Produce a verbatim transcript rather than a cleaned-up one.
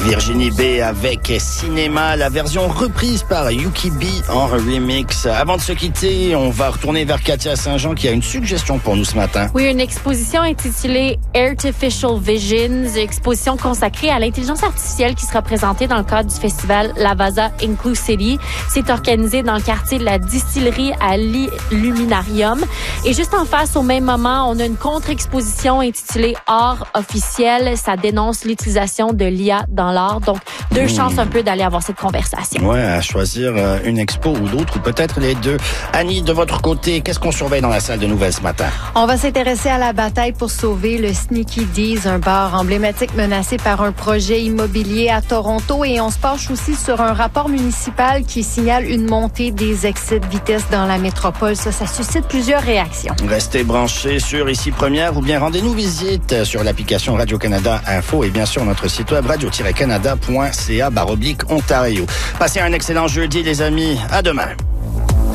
Virginie B avec Cinéma, la version reprise par Yuki B en remix. Avant de se quitter, on va retourner vers Katia Saint-Jean qui a une suggestion pour nous ce matin. Oui, une exposition intitulée Artificial Visions, exposition consacrée à l'intelligence artificielle qui sera présentée dans le cadre du festival Lavazza Inclusivity. C'est organisé dans le quartier de la Distillerie à l'Illuminarium. Et juste en face, au même moment, on a une contre-exposition intitulée Art officiel. Ça dénonce l'utilisation de l'I A dans l'art. Donc, deux mmh. chances un peu d'aller avoir cette conversation. Ouais, à choisir une expo ou l'autre, ou peut-être les deux. Annie, de votre côté, qu'est-ce qu'on surveille dans la salle de nouvelles ce matin? On va s'intéresser à la bataille pour sauver le Sneaky Dee's, un bar emblématique menacé par un projet immobilier à Toronto. Et on se penche aussi sur un rapport municipal qui signale une montée des excès de vitesse dans la métropole. Ça, ça suscite plusieurs réactions. Restez branchés sur Ici Première ou bien rendez-nous visite sur l'application Radio-Canada Info et bien sûr notre site web radio tiret canada point c a barre oblique Ontario. Passez un excellent jeudi, les amis. À demain.